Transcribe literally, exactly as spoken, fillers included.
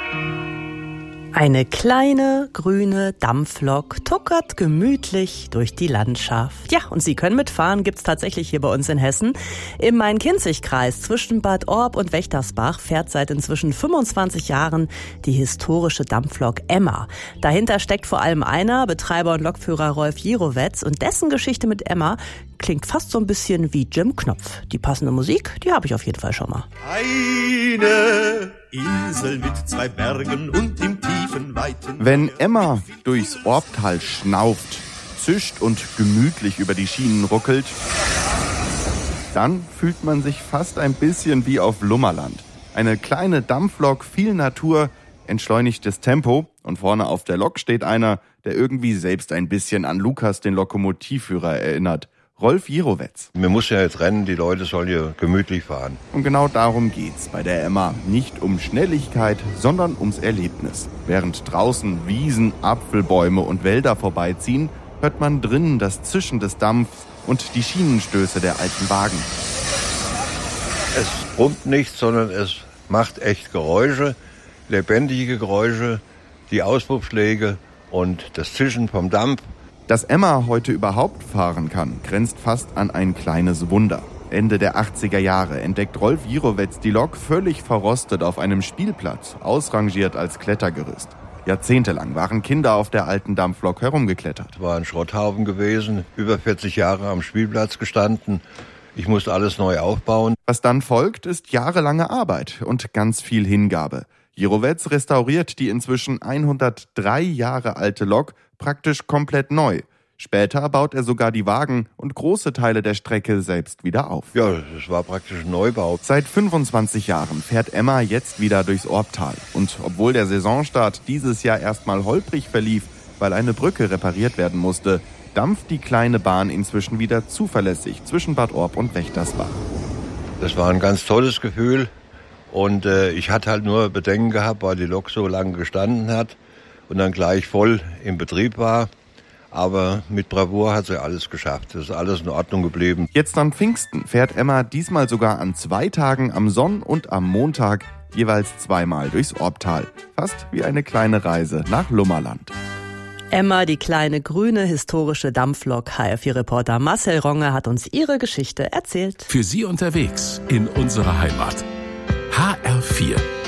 Eine kleine, grüne Dampflok tuckert gemütlich durch die Landschaft. Ja, und Sie können mitfahren, gibt's tatsächlich hier bei uns in Hessen. Im Main-Kinzig-Kreis zwischen Bad Orb und Wächtersbach fährt seit inzwischen fünfundzwanzig Jahren die historische Dampflok Emma. Dahinter steckt vor allem einer, Betreiber und Lokführer Rolf Jirowetz, und dessen Geschichte mit Emma klingt fast so ein bisschen wie Jim Knopf. Die passende Musik, die habe ich auf jeden Fall schon mal. Eine Insel mit zwei Bergen und im tiefen, weiten... Wenn Emma durchs Orbtal schnauft, zischt und gemütlich über die Schienen ruckelt, dann fühlt man sich fast ein bisschen wie auf Lummerland. Eine kleine Dampflok, viel Natur, entschleunigtes Tempo, und vorne auf der Lok steht einer, der irgendwie selbst ein bisschen an Lukas, den Lokomotivführer, erinnert. Rolf Jirowetz. Wir müssen ja jetzt rennen, die Leute sollen hier gemütlich fahren. Und genau darum geht's bei der Emma. Nicht um Schnelligkeit, sondern ums Erlebnis. Während draußen Wiesen, Apfelbäume und Wälder vorbeiziehen, hört man drinnen das Zischen des Dampfs und die Schienenstöße der alten Wagen. Es brummt nicht, sondern es macht echt Geräusche, lebendige Geräusche, die Auspuffschläge und das Zischen vom Dampf. Dass Emma heute überhaupt fahren kann, grenzt fast an ein kleines Wunder. Ende der achtziger Jahre entdeckt Rolf Jirowetz die Lok völlig verrostet auf einem Spielplatz, ausrangiert als Klettergerüst. Jahrzehntelang waren Kinder auf der alten Dampflok herumgeklettert. War ein Schrotthaufen gewesen, über vierzig Jahre am Spielplatz gestanden. Ich musste alles neu aufbauen. Was dann folgt, ist jahrelange Arbeit und ganz viel Hingabe. Jirowetz restauriert die inzwischen hundertdrei Jahre alte Lok praktisch komplett neu. Später baut er sogar die Wagen und große Teile der Strecke selbst wieder auf. Ja, das war praktisch ein Neubau. Seit fünfundzwanzig Jahren fährt Emma jetzt wieder durchs Orbtal. Und obwohl der Saisonstart dieses Jahr erstmal holprig verlief, weil eine Brücke repariert werden musste, dampft die kleine Bahn inzwischen wieder zuverlässig zwischen Bad Orb und Wächtersbach. Das war ein ganz tolles Gefühl. Und äh, ich hatte halt nur Bedenken gehabt, weil die Lok so lange gestanden hat und dann gleich voll im Betrieb war. Aber mit Bravour hat sie alles geschafft. Das ist alles in Ordnung geblieben. Jetzt an Pfingsten fährt Emma diesmal sogar an zwei Tagen, am Sonn- und am Montag, jeweils zweimal durchs Orbtal. Fast wie eine kleine Reise nach Lummerland. Emma, die kleine grüne historische Dampflok. H R vier-Reporter Marcel Ronge hat uns ihre Geschichte erzählt. Für Sie unterwegs in unserer Heimat. H R vier.